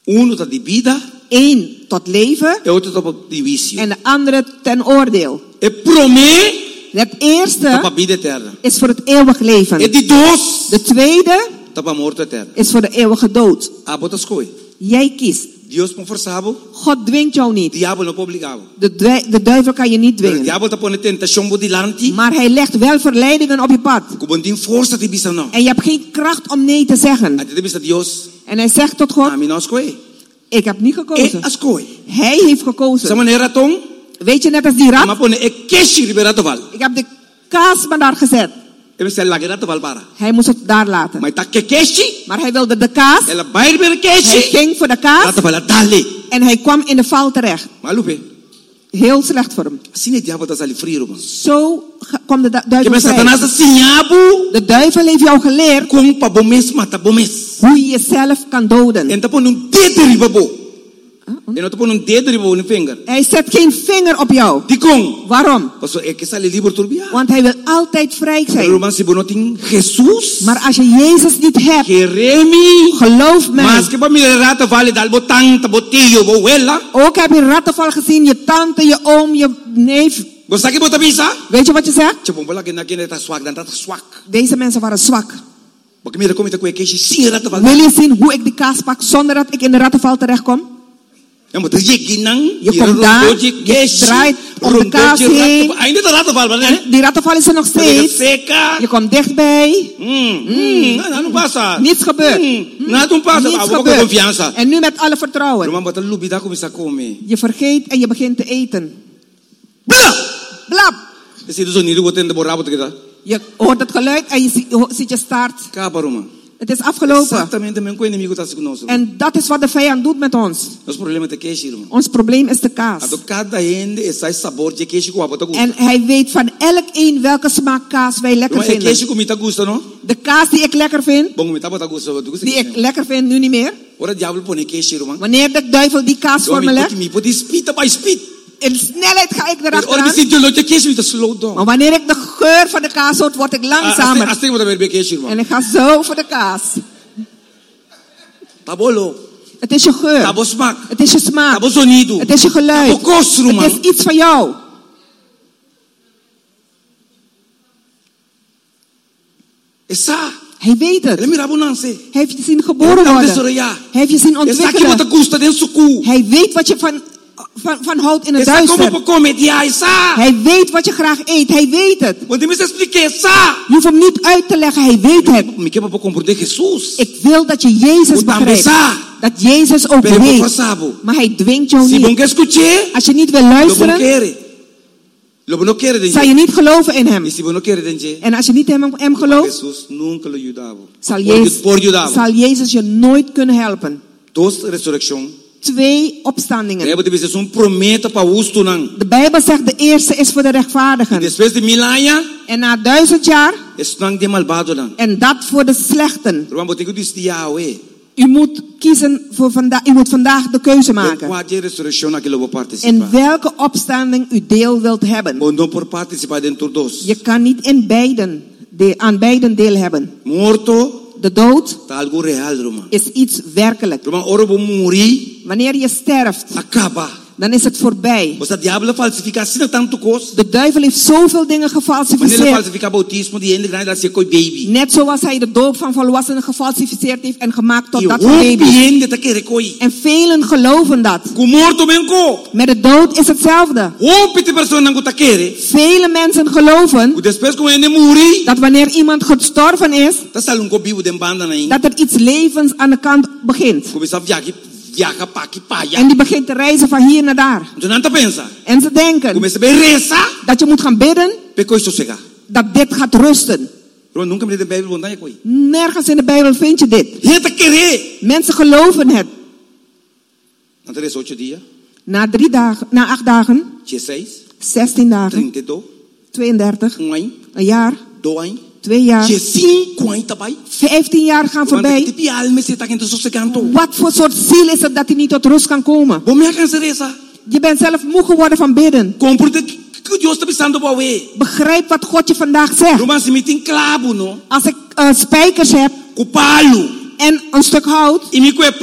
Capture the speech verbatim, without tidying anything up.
Uno tot divida. Eén tot leven. E outro tot divisio. En de andere ten oordeel. E prome. Het eerste Tot vida eterna. is voor het eeuwig leven. E di dos. De tweede Tot a morte eterna. is voor de eeuwige dood. A botas coi. Jij kiest. Deus não forçava. God dwingt jou niet. Diabo não obligava. De, dwi- de duivel kan je niet O dwingen. diabo tá pondo tentação bo dilanti. Maar hij legt wel verleidingen op je pad. Com bom força te bisa não. En je hebt geen kracht om nee te zeggen. Até te bisa Deus. En hij zegt tot God, A mim nós coi. ik heb niet E gekozen. as coi. Hij heeft Essa gekozen. maneira tom. Weet je, net als die rat. Mas pone e queixe liberato val. Ik heb de kaas maar daar gezet. E você lagerato val para. Hij moest het daar laten. Mas tá que queixe. Maar hij wilde de kaas. Ela vai libera Hij queixe. ging voor de kaas. Rato val dale. En hij kwam in de val terecht. Malupe. Heel slecht voor hem. Assim é diabo tá sali frio, mano. Zo ge- kwam de du- Que duivel mas vrij. Satanás assim abo. De duivel heeft jou geleerd Com pa bom mês mata bom mês. hoe je jezelf kan doden. Então põe um dedo riba bo. E não tá pondo um dedo riba no finger. Hij zet geen vinger op jou. Di com. Waarom? Pastor, é que sale livre turbia. Want hij wil altijd vrij zijn. Romans se bonotin Jesus. Maar als je Jezus niet hebt, Que remi. geloof mij. Mas que pa mi rata vale dal botang ta botillo bo wella. Ook heb je rattenval gezien, je tante, je oom, je neef. Gosta que bota bisa? Weet je wat je zegt? Chapon bola que na que tá swag dan tá swag. Deze mensen waren zwak. Porque mira como tá com que sim rata vale. Wil je zien hoe ik die kaas pak zonder dat ik in de rattenval terechtkom? Ja, maar dat je ginang. Je komt daar, je draait om de kaas heen. Ainda tá rata vale, né? Die rattenval is er nog steeds. Seca. Je komt dichtbij. Hum, hum, não, não passa. Niets gebeurt. Hum, nada não passa. Niets Ah, vou com gebeurt. confiança. En nu met alle vertrouwen. Irmão, bota lubida começa a comer. Je vergeet en je begint te eten. Bla! Blab. Esse do sonido botar de borrabo te queda. Je hoort het geluid en je ziet, je ziet je staart. Capa, Roma. Het is afgelopen. Exatamente, meu inimigo tá se conosco. En dat is wat de vijand doet met ons. Nos problema te queixe, irmão. Ons probleem is de kaas. Ado cada ende essa sabor de queixe com a bota gusta. En hij weet van elk een welke smaak kaas wij lekker Mas é vinden. queixe com mita gusta, não? De kaas die ik lekker vind, Bom, mita bota gusta, tu gusta. die ik lekker vind nu niet meer. Ora diabo pone queixe, irmão. Wanneer de duivel die kaas voor me Domi legt, put me put spita by speed. in snelheid ga ik Ora erachteraan. me sinto lote queixe mita slow down. Maar wanneer ik de geur van de kaas hoor, word ik langzamer. Assim bota ver queixe, irmão. En ik ga zo voor de kaas. Tabolo. Het is je geur. Tabo smaak. Het is je smaak. Tabo sonido. Het is je geluid. Tabo kostro, man. Het is iets van jou. Essa. Hij weet het. Ele mira bonança. Hij heeft je zien geboren worden. Hij heeft je zien Essa aqui bota ontwikkelen. gusta dentro suku. Hij weet wat je van, van, van houdt in het Essa como duister. para comer dia essa. Hij weet wat je graag eet. Hij weet het. Quando me explique essa. Je hoeft hem niet uit te leggen. Hij weet het. Me quer para compreender Jesus. Ik wil dat je Jezus O begrijpt. tambesa. Dat Jezus ook Pero weet. forçado. Maar hij dwingt jou Se bom niet. que escuche. Als je niet wil Lo bom luisteren, quer. Lo bom não quer de zal je niet geloven in hem. E se bom não quer de En als je niet hem, hem gelooft, Jesus nunca lo ajudava. zal Por Jezus, por ajudava. zal Jezus je nooit kunnen helpen. Dos resurrecção. Twee A opstandingen. Bíblia diz que um prometa para os tunang. De Bijbel zegt de eerste is voor de rechtvaardigen. Depois de mil anos, En na duizend jaar, es tunang de malvado dan. en dat voor de slechten. Ruang botigo diz de Yahweh. U moet kiezen voor vandaag. U moet vandaag de keuze Qual maken. é a ressurreição naquilo vou In participar? welke opstanding u deel wilt hebben. Ou não por participar dentro dos. Je kan niet in beiden, de, aan beiden deel hebben. Morto, De dood tá algo real, Roma. is iets werkelijk. Roma, ora vou morir, Wanneer je sterft, acaba. dan is het voorbij. Você diabo falsifica assim tanto coisa. De duivel heeft zoveel dingen Quando ele gefalsificeerd. falsifica bautismo de ele grande assim coi baby. Net zoals hij de doop van volwassenen gefalsificeerd heeft en gemaakt tot E dat o van baby's. piende tá querer coi. En velen geloven dat. Com morto menco. Met de dood is hetzelfde. O pete persoa não tá querer. Vele mensen geloven O depois com ele morir, dat wanneer iemand gestorven is, tá salung co bibo de banda na in. dat er iets levens aan de kant begint. Começa a viajar, viaja pa aqui pa En allá. die begint te reizen van hier naar daar. Então não tá pensa. En ze denken Começa a ver reza, dat je moet gaan bidden, peco isso chega. dat dit gaat rusten. Pero nunca me de Bíblia bondade coi. Nergens in de Bijbel vind je dit. Ele tá querer. Mensen geloven het. Não três oito dias, Na drie dagen, na acht dagen, dezesseis, zestien dagen, trinta e dois, tweeëndertig, um ano, een jaar, dois anos, twee jaar, cinquenta bai. vijftien jaar gaan Quando voorbij. tipo alma você tá querendo sossegando. Wat voor soort ziel is het dat hij niet tot rust kan komen? Bom me alcança reza. Je bent zelf moe geworden van bidden. Compreende que Deus está pensando para we. Begrijp wat God je vandaag zegt. Roman se mete em clavo, no? Als ik uh, spijkers heb Com palo. en een stuk hout, E me